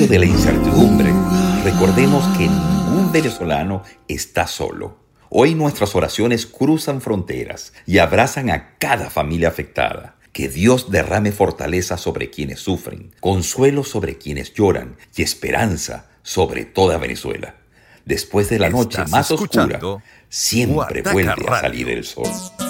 medio de la incertidumbre, recordemos que ningún venezolano está solo. Hoy nuestras oraciones cruzan fronteras y abrazan a cada familia afectada. Que Dios derrame fortaleza sobre quienes sufren, consuelo sobre quienes lloran y esperanza sobre toda Venezuela. Después de la noche Estás más oscura, escuchando siempre Guataca vuelve a Radio. salir el sol.